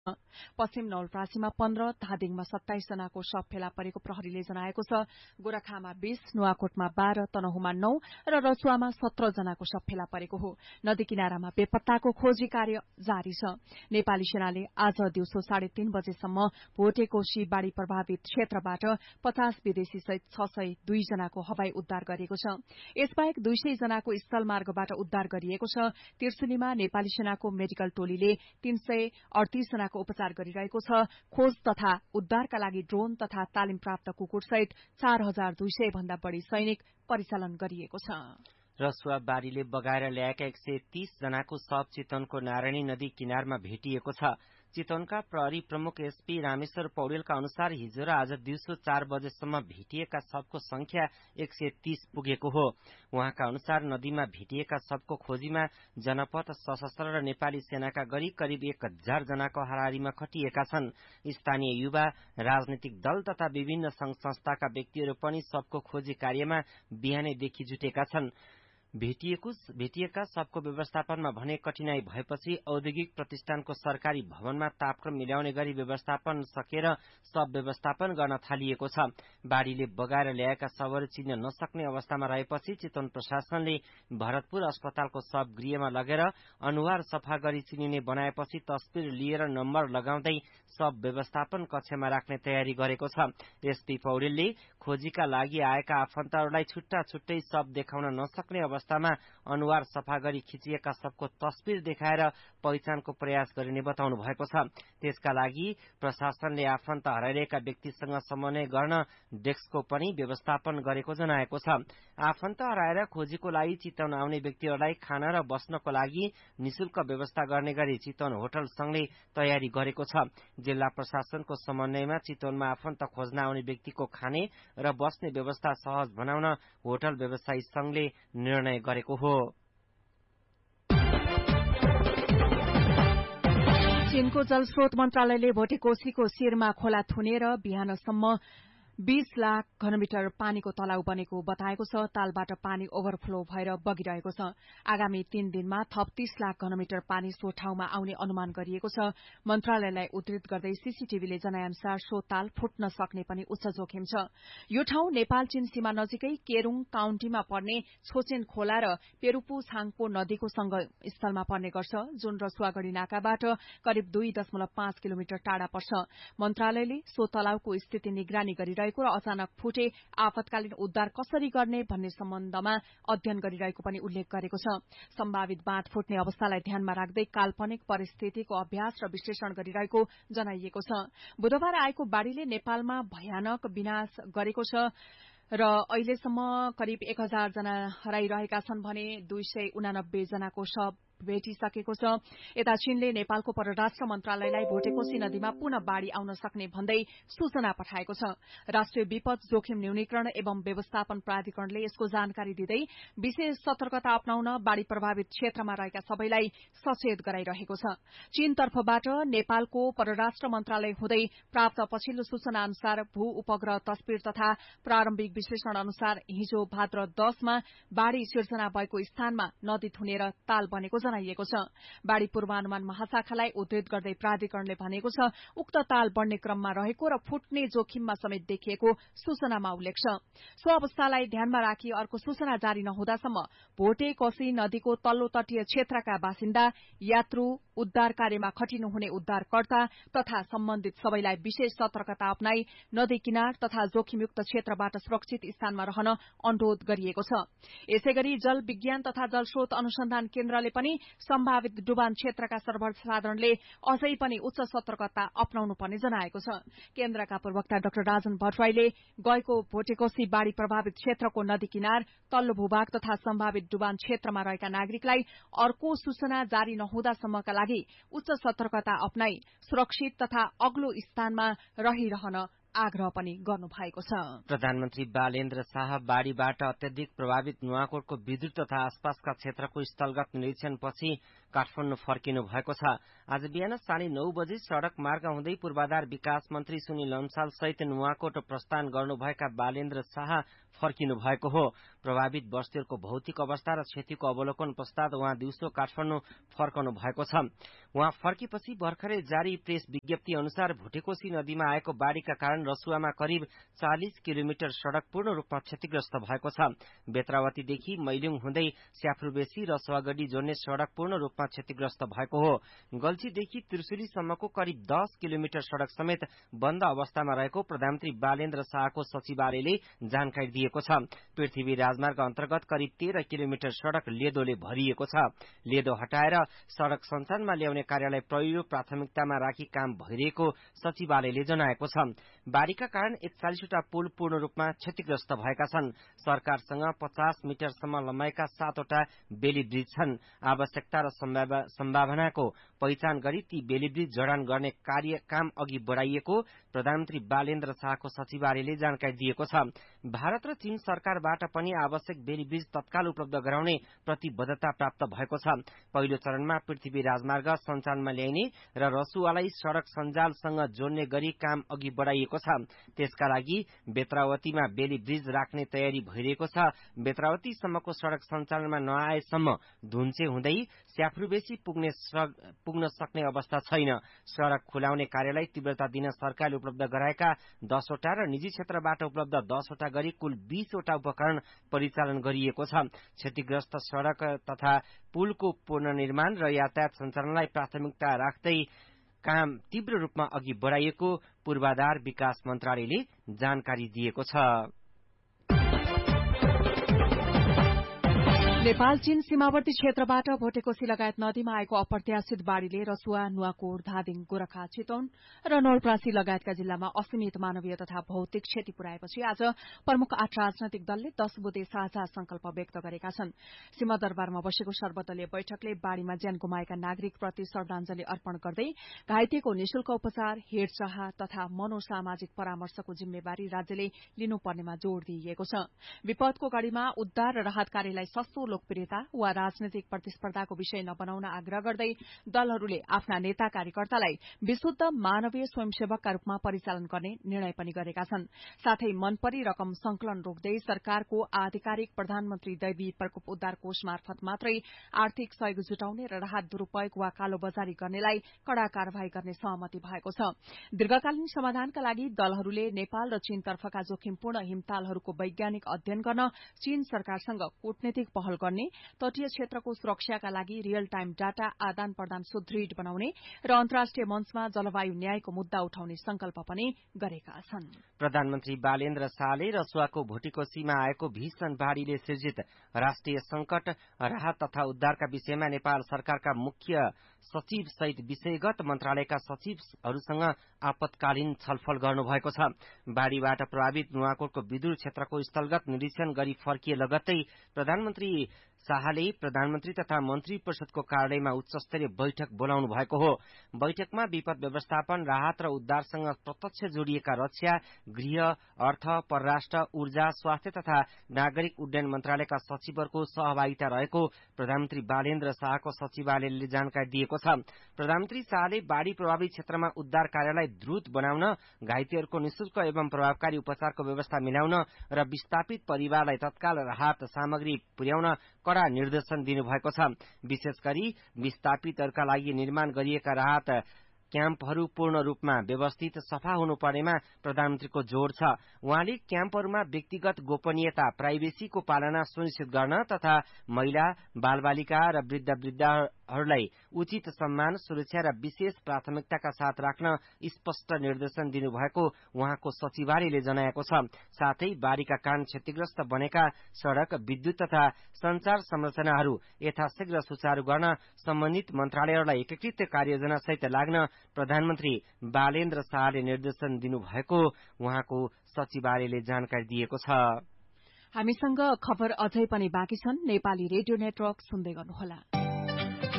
पश्चिम नवलपरासीमा 15, धादिङमा 27 जनाको शव फेला परेको प्रहरीले जनाएको छ। गोरखामा 20, नुवाकोटमा 12, तनहुमा 9 र रसुवामा 17 जनाको शव फेला परेको हो। नदी किनारामा बेपत्ताको खोजी कार्य जारी छ। नेपाली सेनाले आज दिउँसो 3:30 बजेसम्म भोटेकोशी बाढ़ी प्रभावित क्षेत्रबाट 50 विदेशी सहित 602 जनाको हवाई उद्धार गरेको छ। यसबाहेक 200 जनाको स्थल मार्गबाट उद्धार गरिएको छ। त्रिशुलीमा नेपाली सेनाको मेडिकल टोलीले 338 जनाको उपचार गरिरहेको छ। खोज तथा उद्धारका लागि ड्रोन तथा तालिम प्राप्त कुकुर सहित 4200 भन्दा बढ़ी सैनिक परिचालन गरिएको छ। रसुवा बाढ़ीले बगाएर ल्याएका 130 जनाको शव चितवनको नारायणी नदी किनारमा भेटिएको छ। चितवनका प्रहरी प्रमुख एसपी रामेश्वर पौडेलका अनुसार हिजो र आज दिउँसो 4 बजेसम्म भेटिएका शवको संख्या 130 पुगेको हो। उहाँका अनुसार नदीमा भेटिएका शवको खोजीमा जनपद सशस्त्र र नेपाली सेनाका गरी करिब 1000 जनाको हाराहारीमा खटिएका छन्। स्थानीय युवा, राजनीतिक दल तथा विभिन्न संघ संस्थाका व्यक्तिहरू पनि शवको खोजी कार्यमा बिहानैदेखि जुटेका छन्। भेटिएका शवको व्यवस्थापनमा भने कठिनाई भएपछि औद्योगिक प्रतिष्ठानको सरकारी भवनमा तापक्रम मिलाउने गरी व्यवस्थापन सकेर शव व्यवस्थापन गर्न थालिएको छ। बाढ़ीले बगाएर ल्याएका शवहरू चिन्न नसक्ने अवस्थामा रहेपछि चितवन प्रशासनले भरतपुर अस्पतालको शव गृहमा लगेर अनुहार सफा गरी चिनिने बनाएपछि तस्बिर लिएर नम्बर लगाउँदै शव व्यवस्थापन कक्षमा राख्ने तयारी गरेको छ। एसपी पौडेलले खोजीका लागि आएका आफन्तहरूलाई छुट्टा छुट्टै शव देखाउन नसक्ने अवस्थामा अनुहार सफा गरी खिचिएका शवको तस्बिर देखाएर पहिचानको प्रयास गरिने बताउनु भएको छ। त्यसका लागि प्रशासनले आफन्त हराइरहेका व्यक्तिसँग समन्वय गर्न डेस्कको पनि व्यवस्थापन गरेको जनाएको छ। आफन्त हराएर खोजीको लागि चितवन आउने व्यक्तिहरूलाई खाना र बस्नको लागि निशुल्क व्यवस्था गर्ने गरी चितवन होटल संघले तयारी गरेको छ। जिल्ला प्रशासनको समन्वयमा चितवनमा आफन्त खोज्न आउने व्यक्तिको खाने र बस्ने व्यवस्था सहज बनाउन होटल व्यवसायी संघले निर्णय गरेको हो। चीनको जलस्रोत मन्त्रालयले भोटेकोशीको शिरमा खोला थुनेर बिहानसम्म 20 लाख घनमिटर पानीको तलाउ बनेको बताएको छ। तालबाट पानी ओभरफ्लो भएर बगिरहेको छ। आगामी 3 दिनमा थप 30 लाख घनमिटर पानी सो ठाउँमा आउने अनुमान गरिएको छ। मन्त्रालयलाई उद्धृत गर्दै सीसीटीभीले जनाएअनुसार सो ताल फुट्न सक्ने पनि उच्च जोखिम छ। यो ठाउँ नेपाल चीन सीमा नजिकै केरूङ काउन्टीमा पर्ने छोचेन खोला र पेरूपु छाङपो नदीको संगमस्थलमा पर्ने गर्छ, जुन रसुवागढ़ी नाकाबाट करिब 2.5 किलोमिटर टाढा पर्छ। मन्त्रालयले सो तलाउको स्थिति निगरानी गरिरहेको र अचानक फुटे आपतकालीन उद्धार कसरी गर्ने भन्ने सम्बन्धमा अध्ययन गरिरहेको पनि उल्लेख गरेको छ। सम्भावित बाँध फुट्ने अवस्थालाई ध्यानमा राख्दै काल्पनिक परिस्थितिको अभ्यास र विश्लेषण गरिरहेको जनाइएको छ। बुधबार आएको बाढ़ीले नेपालमा भयानक विनाश गरेको छ र अहिलेसम्म करिब 1000 जना हराइरहेका छन् भने 289 जनाको शव भेटिसकेको छ। यता चीनले नेपालको परराष्ट्र मन्त्रालयलाई भोटेकोशी नदीमा पुनः बाढ़ी आउन सक्ने भन्दै सूचना पठाएको छ। राष्ट्रिय विपद जोखिम न्यूनीकरण एवं व्यवस्थापन प्राधिकरणले यसको जानकारी दिँदै विशेष सतर्कता अपनाउन बाढ़ी प्रभावित क्षेत्रमा रहेका सबैलाई सचेत गराइरहेको छ। चीन तर्फबाट नेपालको परराष्ट्र मन्त्रालय हुँदै प्राप्त पछिल्लो सूचना अनुसार भू उपग्रह तस्बिर तथा प्रारम्भिक विश्लेषण अनुसार हिजो भाद्र 10 मा बाढ़ी सिर्जना भएको स्थानमा नदी थुनेर ताल बनेको जनाइएको छ। बाढ़ी पूर्वानुमान महाशाखालाई उद्धृत गर्दै प्राधिकरणले भनेको छ, उक्त ताल बढ्ने क्रममा रहेको र फुट्ने जोखिममा समेत देखिएको सूचनामा उल्लेख छ। सो अवस्थालाई ध्यानमा राखी अर्को सूचना जारी नहुँदासम्म भोटेकोशी नदीको तल्लो तटीय क्षेत्रका बासिन्दा, यात्रु, उद्धार कार्यमा खटिनुहुने उद्धारकर्ता तथा सम्बन्धित सबैलाई विशेष सतर्कता अपनाई नदी किनार तथा जोखिमयुक्त क्षेत्रबाट सुरक्षित स्थानमा रहन अनुरोध गरिएको छ। यसैगरी जल विज्ञान तथा जलस्रोत अनुसन्धान केन्द्रले पनि सम्भावित डुबान क्षेत्रका सर्वसाधारणले अझै पनि उच्च सतर्कता अपनाउनु पर्ने जनाएको छ। केन्द्रका प्रवक्ता डाक्टर राजन भट्टराईले गएको भोटेकोशी बाढ़ी प्रभावित क्षेत्रको नदी किनार, तल्लो भूभाग तथा सम्भावित डुबान क्षेत्रमा रहेका नागरिकलाई अर्को सूचना जारी नहुँदासम्मका लागि उच्च सतर्कता अपनाई सुरक्षित तथा अग्लो स्थानमा रहिरहन आग्रह पनि गर्नु भएको छ। प्रधानमन्त्री बालेन्द्र शाह बाढ़ीबाट अत्यधिक प्रभावित नुवाकोटको विद्युत तथा आसपासका क्षेत्रको स्थलगत निरीक्षणपछि काठमाडौँ फर्किनु भएको छ। आज बिहान 9:30 बजे सड़क मार्ग हुँदै पूर्वाधार विकास मन्त्री सुनिल लम्साल सहित नुवाकोट प्रस्थान गर्नुभएका बालेन्द्र शाह फर्किनु भएको हो। प्रभावित बस्तीहरूको भौतिक अवस्था र क्षतिको अवलोकन पश्चात उहाँ दिउँसो काठमाडौँ फर्कनु भएको छ। उहाँ फर्केपछि भर्खरै जारी प्रेस विज्ञप्ति अनुसार भुटेकोशी नदीमा आएको बाढ़ीका कारण रसुवामा करिब 40 किलोमिटर सड़क पूर्ण रूपमा क्षतिग्रस्त भएको छ। बेत्रावतीदेखि मैलुङ हुँदै स्याफ्रुबेसी र सवागढी जोड्ने सड़क पूर्ण रूपमा क्षतिग्रस्त भएको हो। गल्छीदेखि त्रिशुलीसम्मको करिब 10 किलोमिटर सड़क समेत बन्द अवस्थामा रहेको प्रधानमन्त्री बालेन्द्र शाहको सचिवालयले जानकारी दिएको छ। पृथ्वी राजमार्ग अन्तर्गत करिब 13 किलोमिटर सड़क लेदोले भरिएको छ। लेदो हटाएर सड़क सञ्चालनमा ल्याउने कार्यलाई पहिलो प्राथमिकतामा राखी काम भइरहेको सचिवालयले जनाएको छ। बाढ़ीका कारण 41 वटा पुल पूर्ण रूपमा क्षतिग्रस्त भएका छन्। सरकारसँग 50 मिटरसम्म लम्बाइका 7 वटा बेली ब्रिज छन्। आवश्यकता र सम्भावनाको पहिचान गरी ती बेली ब्रिज जडान गर्ने काम अघि बढाइएको प्रधानमन्त्री बालेन्द्र शाहको सचिवालयले जानकारी दिएको छ। भारत र चीन सरकारबाट पनि आवश्यक बेली ब्रिज तत्काल उपलब्ध गराउने प्रतिबद्धता प्राप्त भएको छ। पहिलो चरणमा पृथ्वी राजमार्ग सञ्चालनमा ल्याइने र रसुवालाई सड़क सञ्जालसँग जोड्ने गरी काम अघि बढाइएको छ। त्यसका लागि बेत्रावतीमा बेली ब्रिज राख्ने तयारी भइरहेको छ। बेत्रावतीसम्मको सड़क सञ्चालनमा नआएसम्म धुन्चे हुँदै स्याफ्रुबेसी पुग्न सक्ने अवस्था छैन। सड़क खुलाउने कार्यलाई तीव्रता दिन सरकारले उपलब्ध गराएका 10 वटा र निजी क्षेत्रबाट उपलब्ध 10 वटा गरी कुल 20 वटा उपकरण परिचालन गरिएको छ। क्षतिग्रस्त सड़क तथा पुलको पुनर्निर्माण र यातायात सञ्चालनलाई प्राथमिकता राख्दै काम तीव्र रूपमा अघि बढाइएको पूर्वाधार विकास मन्त्रालयले जानकारी दिएको छ। नेपाल चीन सीमावर्ती क्षेत्रबाट भोटेकोशी लगायत नदीमा आएको अप्रत्याशित बाढ़ीले रसुवा, नुवाकोट, धादिङ, गोरखा, चितवन र नवलपरासी लगायतका जिल्लामा असीमित मानवीय तथा भौतिक क्षति पुर्याएपछि आज प्रमुख 8 राजनैतिक दलले 10 बुँदे साझा संकल्प व्यक्त गरेका छन्। सिंहदरबारमा बसेको सर्वदलीय बैठकले बाढ़ीमा ज्यान गुमाएका नागरिकप्रति श्रद्धाञ्जली अर्पण गर्दै घाइतेको निशुल्क उपचार, हेरचाह तथा मनोसामाजिक परामर्शको जिम्मेवारी राज्यले लिनुपर्नेमा जोड़ दिइएको छ। विपदको घड़ीमा उद्धार र राहत कार्यलाई सस्तो लोकप्रियता वा राजनैतिक प्रतिस्पर्धाको विषय नबनाउन आग्रह गर्दै दलहरूले आफ्ना नेता कार्यकर्तालाई विशुद्ध मानवीय स्वयंसेवकका रूपमा परिचालन गर्ने निर्णय पनि गरेका छन्। साथै मनपरी रकम संकलन रोक्दै सरकारको आधिकारिक प्रधानमन्त्री दैवी प्रकोप उद्धार कोष मार्फत मात्रै आर्थिक सहयोग जुटाउने र राहत दुरूपयोग वा कालोबजारी गर्नेलाई कड़ा कार्यवाही गर्ने सहमति भएको छ। दीर्घकालीन समाधानका लागि दलहरूले नेपाल र चीनतर्फका जोखिमपूर्ण हिमतालहरूको वैज्ञानिक अध्ययन गर्न चीन सरकारसँग कूटनीतिक पहल गर्ने, तटीय क्षेत्रको सुरक्षाका लागि रियल टाइम डाटा आदान प्रदान सुदृढ़ बनाउने र अन्तर्राष्ट्रिय मञ्चमा जलवायु न्यायको मुद्दा उठाउने संकल्प पनि गरेका छन्। प्रधानमन्त्री बालेन्द्र शाहले रसुवाको भोटेकोशीमा आएको भीषण बाढ़ीले सृजित राष्ट्रिय संकट, राहत तथा उद्धारका विषयमा नेपाल सरकारका मुख्य सचिव सहित विषयगत मन्त्रालयका सचिवहरूसँग आपतकालीन छलफल गर्नुभएको छ। बाढ़ीबाट प्रभावित नुवाकोटको विदुर क्षेत्रको स्थलगत निरीक्षण गरी फर्किए लगत्तै प्रधानमन्त्री शाहले प्रधानमन्त्री तथा मन्त्री परिषदको कार्यालयमा उच्चस्तरीय बैठक बोलाउनु भएको हो। बैठकमा विपद व्यवस्थापन, राहत र उद्धारसँग प्रत्यक्ष जोडिएका रक्षा, गृह, अर्थ, परराष्ट्र, ऊर्जा, स्वास्थ्य तथा नागरिक उड्डयन मन्त्रालयका सचिवहरूको सहभागिता रहेको प्रधानमन्त्री बालेन्द्र शाहको सचिवालयले जानकारी दिएको छ। प्रधानमन्त्री शाहले बाढ़ी प्रभावित क्षेत्रमा उद्धार कार्यलाई द्रुत बनाउन, घाइतेहरूको निशुल्क एवं प्रभावकारी उपचारको व्यवस्था मिलाउन र विस्थापित परिवारलाई तत्काल राहत सामग्री पुर्याउन कड़ा निर्देशन दिनुभएको छ। विशेष गरी विस्थापितहरूका लागि निर्माण गरिएका राहत क्याम्पहरू पूर्ण रूपमा व्यवस्थित, सफा हुनुपर्नेमा प्रधानमन्त्रीको जोड़ छ। उहाँले क्याम्पहरूमा व्यक्तिगत गोपनीयता, प्राइभेसीको पालना सुनिश्चित गर्न तथा महिला, बालबालिका र वृद्धहरूलाई उचित सम्मान, सुरक्षा र विशेष प्राथमिकताका साथ राख्न स्पष्ट निर्देशन दिनुभएको उहाँको सचिवालयले जनाएको छ। साथै बाढ़ीका कारण क्षतिग्रस्त बनेका सड़क, विद्युत तथा संचार संरचनाहरू यथाशीघ्र सुचारू गर्न सम्बन्धित मन्त्रालयहरूलाई एकीकृत कार्ययोजना सहित लाग्न प्रधानमन्त्री बालेन्द्र शाहले निर्देशन दिनुभएको उहाँको सचिवालयले जानकारी दिएको छ। हामीसँग खबर अझै पनि बाँकी छन्। नेपाली रेडियो नेटवर्क सुन्दै गर्नुहोला।